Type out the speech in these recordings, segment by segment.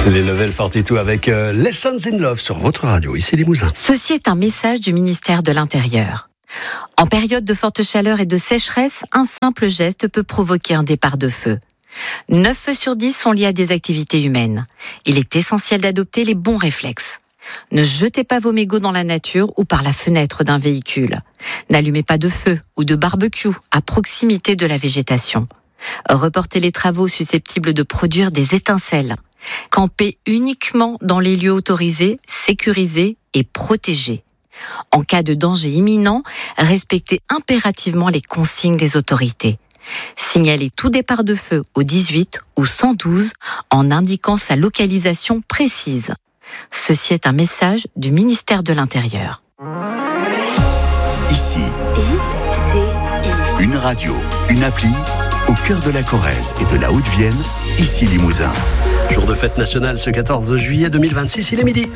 Les Level 42 avec Lessons in Love sur votre radio, ici Limousin. Ceci est un message du ministère de l'Intérieur. En période de forte chaleur et de sécheresse, un simple geste peut provoquer un départ de feu. 9 feux sur 10 sont liés à des activités humaines. Il est essentiel d'adopter les bons réflexes. Ne jetez pas vos mégots dans la nature ou par la fenêtre d'un véhicule. N'allumez pas de feu ou de barbecue à proximité de la végétation. Reportez les travaux susceptibles de produire des étincelles. Campez uniquement dans les lieux autorisés, sécurisés et protégés. En cas de danger imminent, respectez impérativement les consignes des autorités. Signalez tout départ de feu au 18 ou 112 en indiquant sa localisation précise. Ceci est un message du ministère de l'Intérieur. Ici, une radio, une appli, au cœur de la Corrèze et de la Haute-Vienne, ici Limousin. Jour de fête nationale ce 14 juillet 2026, il est midi.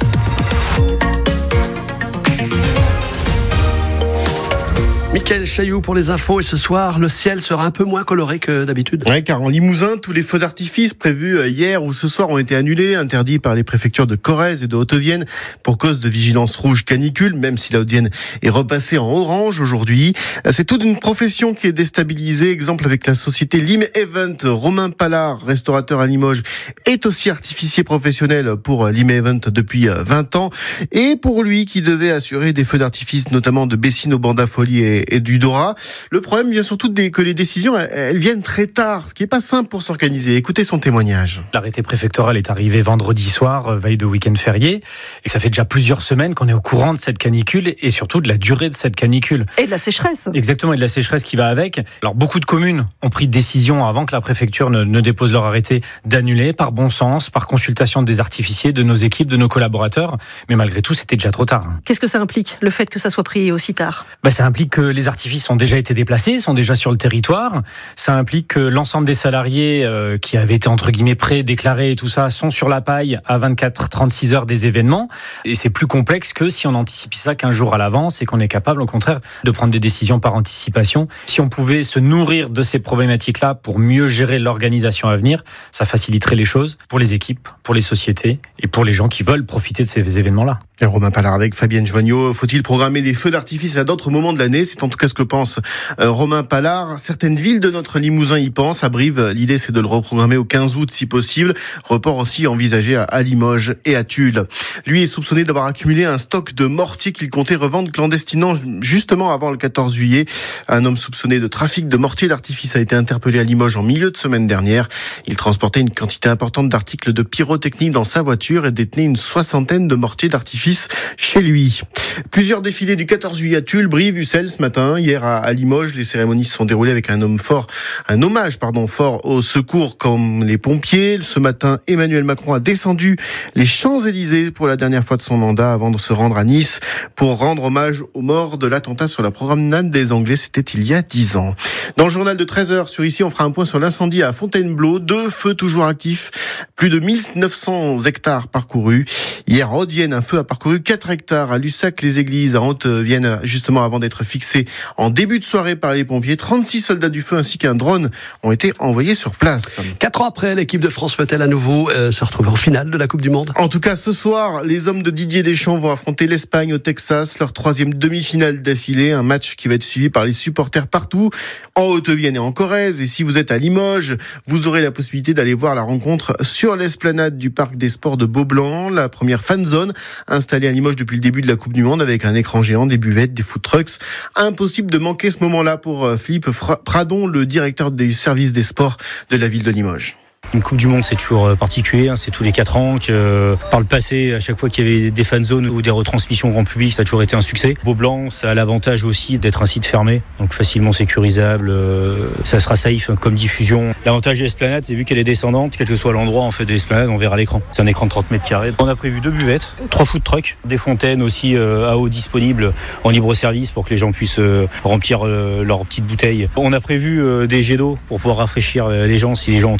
Mickaël Chailloux pour les infos, et ce soir, le ciel sera un peu moins coloré que d'habitude. Oui, car en Limousin, tous les feux d'artifice prévus hier ou ce soir ont été annulés, interdits par les préfectures de Corrèze et de Haute-Vienne pour cause de vigilance rouge canicule, même si la Haute-Vienne est repassée en orange aujourd'hui. C'est toute une profession qui est déstabilisée. Exemple avec la société Lim Event. Romain Pallard, restaurateur à Limoges, est aussi artificier professionnel pour Lim Event depuis 20 ans. Et pour lui, qui devait assurer des feux d'artifice, notamment de Bessines au Banda Folie et du Dora. Le problème vient surtout que les décisions, elles viennent très tard, ce qui n'est pas simple pour s'organiser. Écoutez son témoignage. L'arrêté préfectoral est arrivé vendredi soir, veille de week-end férié, et ça fait déjà plusieurs semaines qu'on est au courant de cette canicule et surtout de la durée de cette canicule. Et de la sécheresse. Exactement, et de la sécheresse qui va avec. Alors beaucoup de communes ont pris décision avant que la préfecture ne dépose leur arrêté d'annuler, par bon sens, par consultation des artificiers, de nos équipes, de nos collaborateurs, mais malgré tout, c'était déjà trop tard. Qu'est-ce que ça implique, le fait que ça soit pris aussi tard ? Ça implique que les artifices ont déjà été déplacés, sont déjà sur le territoire. Ça implique que l'ensemble des salariés qui avaient été entre guillemets pré-déclarés et tout ça sont sur la paille à 24-36 heures des événements. Et c'est plus complexe que si on anticipe ça 15 jours à l'avance et qu'on est capable au contraire de prendre des décisions par anticipation. Si on pouvait se nourrir de ces problématiques-là pour mieux gérer l'organisation à venir, ça faciliterait les choses pour les équipes, pour les sociétés et pour les gens qui veulent profiter de ces événements-là. Et Romain Pallard avec Fabienne Joignot. Faut-il programmer des feux d'artifice à d'autres moments de l'année ? C'est en tout cas ce que pense Romain Pallard. Certaines villes de notre Limousin y pensent. À Brive, l'idée c'est de le reprogrammer au 15 août si possible. Report aussi envisagé à Limoges et à Tulle. Lui est soupçonné d'avoir accumulé un stock de mortiers qu'il comptait revendre clandestinement justement avant le 14 juillet. Un homme soupçonné de trafic de mortiers d'artifice a été interpellé à Limoges en milieu de semaine dernière. Il transportait une quantité importante d'articles de pyrotechnie dans sa voiture et détenait une 60aine de mortiers d'artifice chez lui. Plusieurs défilés du 14 juillet à Tulle, Brive, Ussel ce matin. Hier à Limoges, les cérémonies se sont déroulées avec un hommage fort au secours comme les pompiers. Ce matin, Emmanuel Macron a descendu les Champs-Élysées pour la dernière fois de son mandat avant de se rendre à Nice pour rendre hommage aux morts de l'attentat sur la promenade des Anglais. C'était il y a 10 ans. Dans le journal de 13h sur Ici, on fera un point sur l'incendie à Fontainebleau. 2 feux toujours actifs. Plus de 1900 hectares parcourus. Hier, en Haute-Vienne, un feu a parcouru 4 hectares à Lussac-les-Églises, à Haute-Vienne, justement avant d'être fixé en début de soirée par les pompiers. 36 soldats du feu ainsi qu'un drone ont été envoyés sur place. 4 ans après, l'équipe de France peut-elle à nouveau se retrouver en finale de la Coupe du Monde ? En tout cas, ce soir, les hommes de Didier Deschamps vont affronter l'Espagne au Texas, leur 3e demi-finale d'affilée. Un match qui va être suivi par les supporters partout, en Haute-Vienne et en Corrèze. Et si vous êtes à Limoges, vous aurez la possibilité d'aller voir la rencontre sur l'esplanade du Parc des Sports de Beaublanc, la première fan zone installée à Limoges depuis le début de la Coupe du Monde avec un écran géant, des buvettes, des food trucks. Impossible de manquer ce moment-là pour Philippe Pradon, le directeur des services des sports de la ville de Limoges. Une Coupe du Monde, c'est toujours particulier, c'est tous les 4 ans que par le passé, à chaque fois qu'il y avait des fan zones ou des retransmissions au grand public, ça a toujours été un succès. Beaublanc, ça a l'avantage aussi d'être un site fermé, donc facilement sécurisable, ça sera safe comme diffusion. L'avantage de l'esplanade, c'est vu qu'elle est descendante, quel que soit l'endroit en fait de l'esplanade, on verra l'écran. C'est un écran de 30 mètres carrés. On a prévu 2 buvettes, 3 food trucks, des fontaines aussi à eau disponibles en libre service pour que les gens puissent remplir leurs petites bouteilles. On a prévu des jets d'eau pour pouvoir rafraîchir les gens si les gens ont très très chaud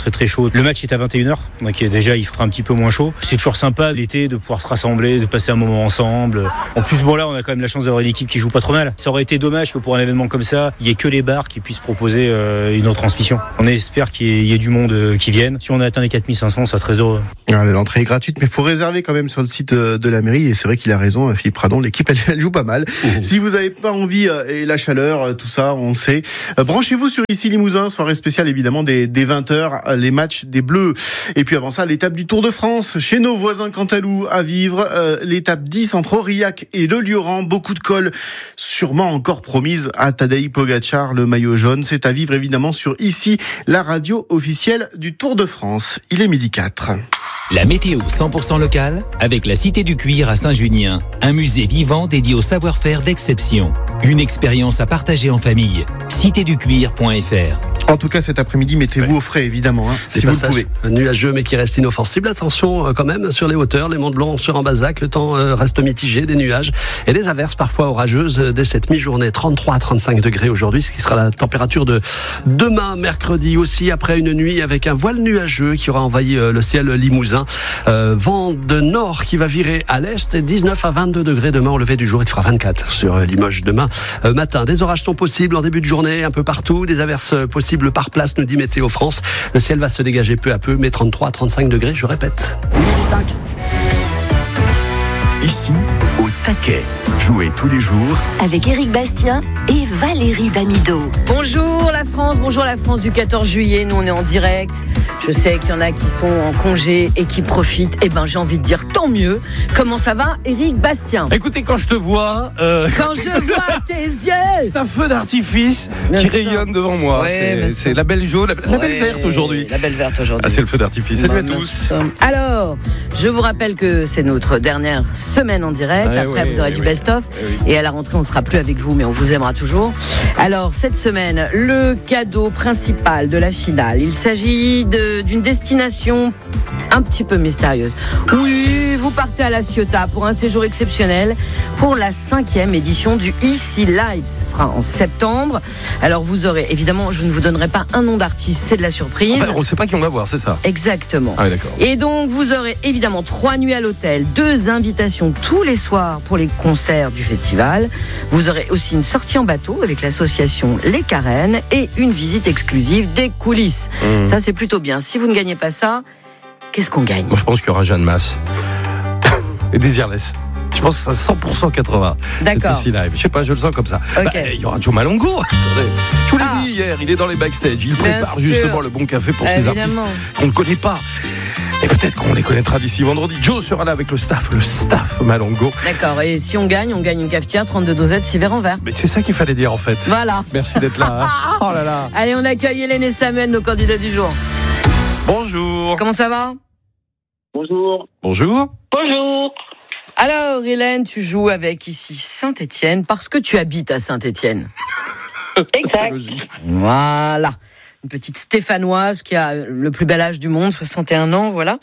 Le match est à 21h, donc déjà il fera un petit peu moins chaud. C'est toujours sympa l'été de pouvoir se rassembler, de passer un moment ensemble. En plus, bon là, on a quand même la chance d'avoir une équipe qui joue pas trop mal. Ça aurait été dommage que pour un événement comme ça, il y ait que les bars qui puissent proposer une retransmission. On espère qu'il y ait du monde qui vienne. Si on a atteint les 4500, ça sera très heureux. L'entrée est gratuite, mais il faut réserver quand même sur le site de la mairie. Et c'est vrai qu'il a raison, Philippe Pradon, l'équipe elle joue pas mal. Si vous n'avez pas envie et la chaleur, tout ça, on sait. Branchez-vous sur Ici Limousin, soirée spéciale évidemment des 20h, les matchs des Bleus. Et puis avant ça, l'étape du Tour de France chez nos voisins Cantalou à vivre. L'étape 10 entre Aurillac et Le Lieuran. Beaucoup de cols, sûrement encore promises à Tadej Pogačar, le maillot jaune. C'est à vivre évidemment sur Ici, la radio officielle du Tour de France. Il est 12h04. La météo 100% locale avec la Cité du Cuir à Saint-Junien. Un musée vivant dédié au savoir-faire d'exception. Une expérience à partager en famille. citéducuir.fr. En tout cas, cet après-midi, mettez-vous au frais, évidemment, si vous le pouvez. Nuageux, mais qui reste inoffensible. Attention quand même sur les hauteurs, les monts de Blanc, sur Ambazac, le temps reste mitigé, des nuages et des averses parfois orageuses dès cette mi-journée. 33 à 35 degrés aujourd'hui, ce qui sera la température de demain, mercredi aussi, après une nuit avec un voile nuageux qui aura envahi le ciel limousin. Vent de nord qui va virer à l'est, 19 à 22 degrés demain au lever du jour. Il fera 24 sur Limoges demain matin. Des orages sont possibles en début de journée, un peu partout, des averses possibles par place, nous dit Météo France. Le ciel va se dégager peu à peu, mais 33 à 35 degrés, je répète. 5. Ici, au taquet. Jouez tous les jours avec Éric Bastien et Valérie Damido. Bonjour la France du 14 juillet. Nous on est en direct. Je sais qu'il y en a qui sont en congé et qui profitent. Eh ben j'ai envie de dire tant mieux. Comment ça va, Éric Bastien? Écoutez, quand je te vois, quand je vois tes yeux, c'est un feu d'artifice qui rayonne devant moi. Ouais, c'est la belle jaune, la belle verte aujourd'hui. La belle verte aujourd'hui. Ah, c'est le feu d'artifice. Salut à tous. Alors, je vous rappelle que c'est notre dernière semaine en direct. Après, vous aurez du best-of. Et à la rentrée, on ne sera plus avec vous, mais on vous aimera toujours. Alors, cette semaine, le cadeau principal de la finale, il s'agit d'une destination un petit peu mystérieuse. Oui, vous partez à La Ciotat pour un séjour exceptionnel pour la 5e édition du Ici Live. Ce sera en septembre. Alors, vous aurez, évidemment, je ne vous donnerai pas un nom d'artiste, c'est de la surprise. Enfin, on ne sait pas qui on va voir, c'est ça? Exactement. Ah oui, d'accord. Et donc, vous aurez évidemment 3 nuits à l'hôtel, 2 invitations tous les soirs pour les concerts du festival. Vous aurez aussi une sortie en bateau avec l'association Les Carènes et une visite exclusive des coulisses. Ça, c'est plutôt bien. Si vous ne gagnez pas ça, qu'est-ce qu'on gagne? Moi, je pense qu'il y aura Jeanne Masse et Desireless. Je pense que c'est 100% 80. D'accord. C'est ici live. Je sais pas, je le sens comme ça. Okay. Il y aura Joe Malongo. Je vous l'ai dit hier, il est dans les backstage. Il prépare justement le bon café pour ces artistes qu'on ne connaît pas. Et peut-être qu'on les connaîtra d'ici vendredi. Joe sera là avec le staff Malongo. D'accord, et si on gagne une cafetière, 32 dosettes, 6 verres en verre. Mais c'est ça qu'il fallait dire en fait. Voilà. Merci d'être là. Oh là là. Allez, on accueille Hélène et Samuel, nos candidats du jour. Bonjour. Comment ça va? Bonjour. Bonjour. Bonjour. Alors Hélène, tu joues avec ici Saint-Étienne parce que tu habites à Saint-Étienne. Exact. Voilà. Une petite Stéphanoise qui a le plus bel âge du monde, 61 ans, voilà.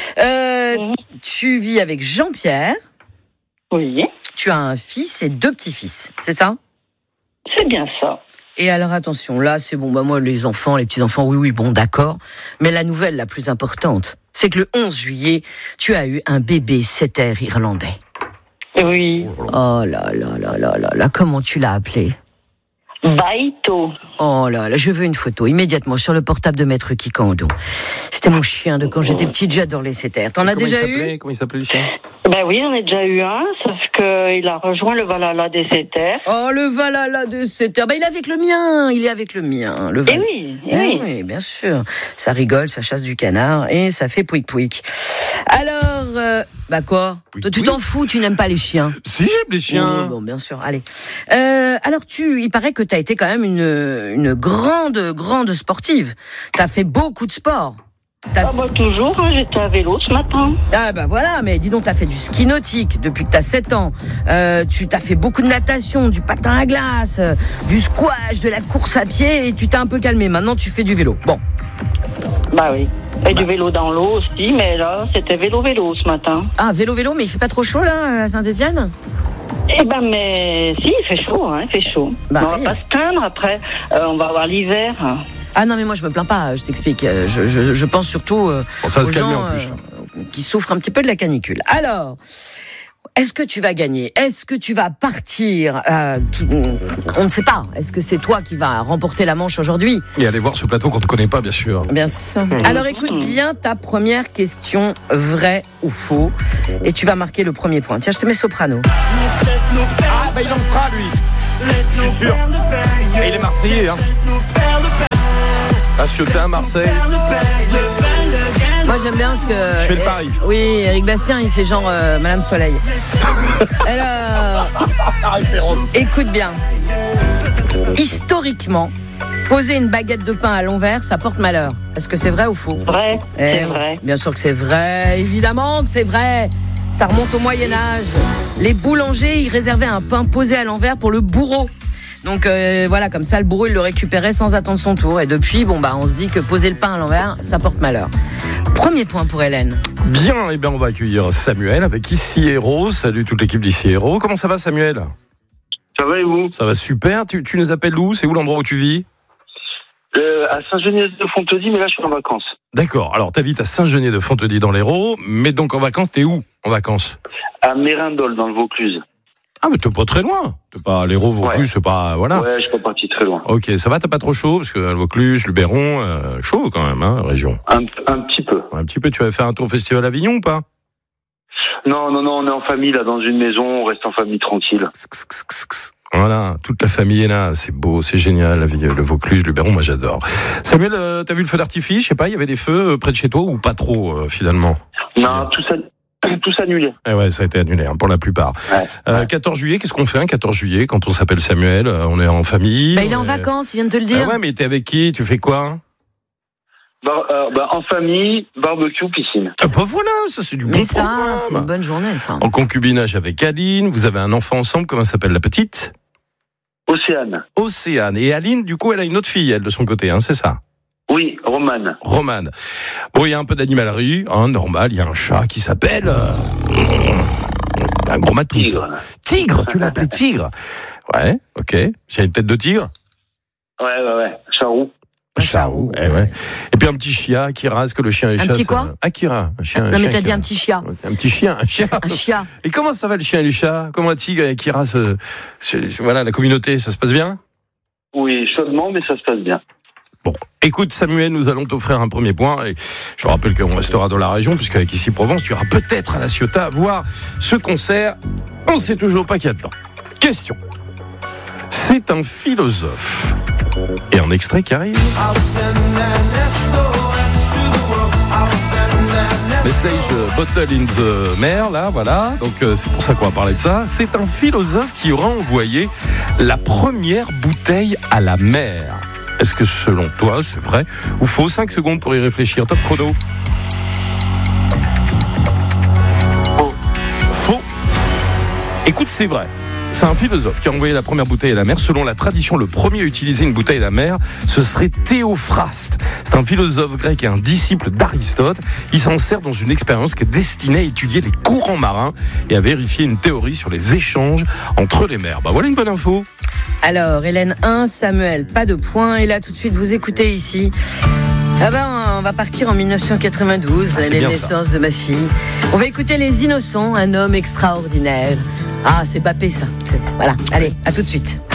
Tu vis avec Jean-Pierre. Oui. Tu as un fils et 2 petits-fils, c'est ça? C'est bien ça. Et alors attention, là c'est bon, moi les enfants, les petits-enfants, oui, bon d'accord. Mais la nouvelle la plus importante, c'est que le 11 juillet, tu as eu un bébé setter irlandais. Oui. Oh là là là là là là, comment tu l'as appelé? Baito. Oh là là, je veux une photo immédiatement sur le portable de Maître Kikando. C'était mon chien de quand j'étais petite, j'adore les setters. T'en as déjà eu? Comment il s'appelait le chien? Ben oui, on a déjà eu un, sauf qu'il a rejoint le Valhalla des setters. Oh, le Valhalla des setters. Ben il est avec le mien, le Valhalla. Oui, bien sûr. Ça rigole, ça chasse du canard et ça fait pouic pouic. Alors, quoi? Toi, tu t'en fous, tu n'aimes pas les chiens? Si, j'aime les chiens. Oui, bon, bien sûr, allez. Alors, il paraît que tu as été quand même une grande sportive. Tu as fait beaucoup de sport. Toujours, j'étais à vélo ce matin. Ah voilà, mais dis donc, tu as fait du ski nautique depuis que tu as 7 ans. Tu t'as fait beaucoup de natation, du patin à glace, du squash, de la course à pied, et tu t'es un peu calmé. Maintenant, tu fais du vélo. Bon. Bah oui. Et du vélo dans l'eau aussi, mais là, c'était vélo ce matin. Ah, vélo, mais il fait pas trop chaud, là, à Saint-Étienne? Mais si, il fait chaud, il fait chaud. On va pas se plaindre, après, on va avoir l'hiver. Ah non, mais moi je me plains pas, je t'explique. Je pense surtout aux gens qui souffrent un petit peu de la canicule. Alors, est-ce que tu vas gagner ? Est-ce que tu vas partir ? On ne sait pas. Est-ce que c'est toi qui vas remporter la manche aujourd'hui ? Et aller voir ce plateau qu'on ne connaît pas, bien sûr. Bien sûr. Alors écoute bien ta première question, vrai ou faux, et tu vas marquer le premier point. Tiens, je te mets soprano. Ah, bah il lancera, lui. Je suis sûr. Et il est marseillais, hein. À Ciotat, Marseille. Moi j'aime bien parce que... Je fais le pari. Oui, Eric Bastien, il fait genre Madame Soleil. Alors, écoute bien. Historiquement, poser une baguette de pain à l'envers, ça porte malheur. Est-ce que c'est vrai ou faux ? Vrai, c'est vrai. Bien sûr que c'est vrai, évidemment que c'est vrai. Ça remonte au Moyen-Âge. Les boulangers, ils réservaient un pain posé à l'envers pour le bourreau. Donc voilà, comme ça le bourreau il le récupérait sans attendre son tour. Et depuis, on se dit que poser le pain à l'envers, ça porte malheur. Premier point pour Hélène. Bien, eh bien on va accueillir Samuel avec Ici Héros. Salut toute l'équipe d'Ici Héros. Comment ça va Samuel ? Ça va et vous ? Ça va super. Tu nous appelles où ? C'est où l'endroit où tu vis ? À Saint-Geniez-de-Fontedy, mais là je suis en vacances. D'accord, alors t'habites à Saint-Geniez-de-Fontedy dans l'Hérault, mais donc en vacances, t'es où en vacances ? À Mérindol, dans le Vaucluse. Ah mais t'es pas très loin. T'es pas à l'Hérault, Vaucluse, c'est pas... Voilà. Ouais, je suis pas parti très loin. Ok, ça va, t'as pas trop chaud ? Parce que le Vaucluse, le Luberon, chaud quand même, hein, la région. Un petit peu. Un petit peu, tu vas faire un tour au Festival Avignon ou pas ? Non, on est en famille, là, dans une maison, on reste en famille tranquille. Voilà, toute la famille est là, c'est beau, c'est génial, le Vaucluse, le Luberon, moi j'adore. Samuel, t'as vu le feu d'artifice ? Je sais pas, il y avait des feux près de chez toi ou pas trop finalement ? Non, tout annulé. Eh ouais, ça a été annulé pour la plupart. Ouais. 14 juillet, qu'est-ce qu'on fait un 14 juillet quand on s'appelle Samuel ? On est en famille. Il est en vacances, il vient de te le dire. Ouais, mais t'es avec qui ? Tu fais quoi ? En famille, barbecue, piscine. Ah bah voilà, ça c'est du bon programme. Mais ça, c'est une bonne journée, ça. En concubinage avec Aline, vous avez un enfant ensemble, comment s'appelle la petite ? Océane. Et Aline, du coup, elle a une autre fille, elle, de son côté, hein, c'est ça ? Oui, Romane. Bon, il y a un peu d'animalerie, hein, normal, il y a un chat qui s'appelle... un gros matou. Tigre, tu l'as appelé Tigre ? Ouais, ok. C'est une tête de tigre ? Ouais. Charou. Charou, ouais. Et puis un petit chien, Akira, est-ce que le chien et le chat... Un petit quoi ? Akira, un chien. Non mais t'as dit un petit chien. Un petit chien, un chien. Un chien. Et comment ça va le chien et le chat ? Comment un tigre et Akira, voilà, la communauté, ça se passe bien ? Oui, chaudement, mais ça se passe bien. Bon, écoute Samuel, nous allons t'offrir un premier point et je rappelle qu'on restera dans la région puisqu'avec Ici Provence, tu iras peut-être à la Ciotat voir ce concert. On ne sait toujours pas qui a dedans. Question. C'est un philosophe. Et un extrait qui arrive. Message Bottle in the Mer, là, voilà. Donc c'est pour ça qu'on va parler de ça. C'est un philosophe qui aura envoyé la première bouteille à la mer. Est-ce que selon toi, c'est vrai ou faux ? 5 secondes pour y réfléchir. Top chrono. Faux. Écoute, c'est vrai. C'est un philosophe qui a envoyé la première bouteille à la mer. Selon la tradition, le premier à utiliser une bouteille à la mer, ce serait Théophraste. C'est un philosophe grec et un disciple d'Aristote. Il s'en sert dans une expérience qui est destinée à étudier les courants marins et à vérifier une théorie sur les échanges entre les mers. Bah voilà une bonne info. Alors, Hélène 1, Samuel, pas de point. Et là, tout de suite, vous écoutez ici. On va partir en 1992, l'année de naissance de ma fille. On va écouter Les Innocents, un homme extraordinaire. Ah, c'est Papé, ça. Voilà, allez, à tout de suite.